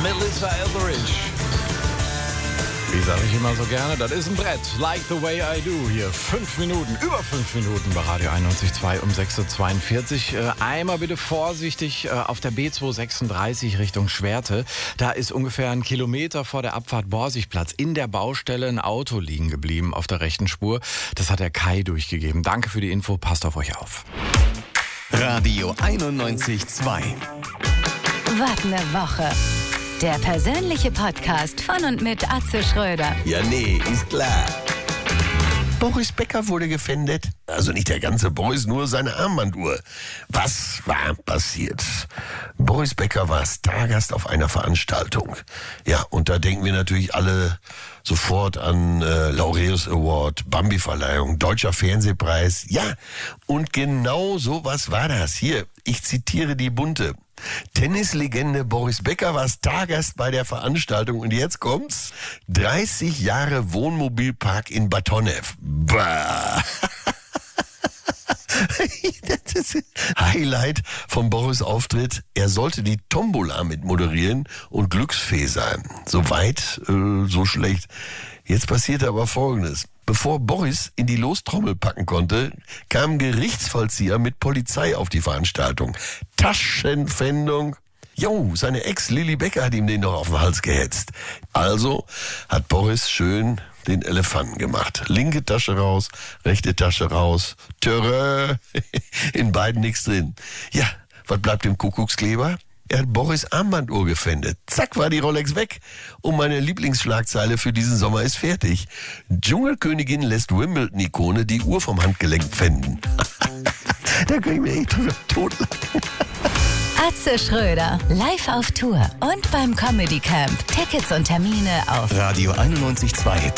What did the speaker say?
Melissa Etheridge. Wie sage ich immer so gerne, das ist ein Brett. Like the way I do. Hier 5 Minuten, über 5 Minuten bei Radio 91.2 um 6.42 Uhr. Einmal bitte vorsichtig auf der B236 Richtung Schwerte. Da ist ungefähr 1 Kilometer vor der Abfahrt Borsigplatz in der Baustelle ein Auto liegen geblieben auf der rechten Spur. Das hat der Kai durchgegeben. Danke für die Info, passt auf euch auf. Radio 91.2. Was ne Woche. Der persönliche Podcast von und mit Atze Schröder. Ja, nee, ist klar. Boris Becker wurde gefändet. Also nicht der ganze Boris, nur seine Armbanduhr. Was war passiert? Boris Becker war Stargast auf einer Veranstaltung. Ja, und da denken wir natürlich alle sofort an Laureus Award, Bambi-Verleihung, Deutscher Fernsehpreis. Ja, und genau sowas war das. Hier, ich zitiere die Bunte. Tennislegende Boris Becker war Stargast bei der Veranstaltung und jetzt kommt's. 30 Jahre Wohnmobilpark in Batonev. Bah. Das ist Highlight von Boris' Auftritt. Er sollte die Tombola mit moderieren und Glücksfee sein. So weit, so schlecht. Jetzt passierte aber Folgendes. Bevor Boris in die Lostrommel packen konnte, kam ein Gerichtsvollzieher mit Polizei auf die Veranstaltung. Taschenpfändung. Jo, seine Ex Lilly Becker hat ihm den noch auf den Hals gehetzt. Also hat Boris schön den Elefanten gemacht. Linke Tasche raus, rechte Tasche raus. Törö, in beiden nichts drin. Ja, was bleibt dem Kuckuckskleber? Er hat Boris' Armbanduhr gefändet. Zack, war die Rolex weg. Und meine Lieblingsschlagzeile für diesen Sommer ist fertig. Dschungelkönigin lässt Wimbledon-Ikone die Uhr vom Handgelenk pfänden. Da kann ich mir echt drüber totlachen. Atze Schröder, live auf Tour und beim Comedy Camp. Tickets und Termine auf Radio 91.2.